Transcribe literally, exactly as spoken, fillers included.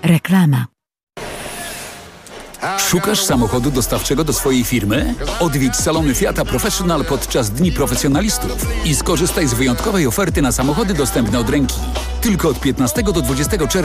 Reklama. Szukasz samochodu dostawczego do swojej firmy? Odwiedź salony Fiata Professional podczas Dni Profesjonalistów i skorzystaj z wyjątkowej oferty na samochody dostępne od ręki. Tylko od piętnastego do dwudziestego czerwca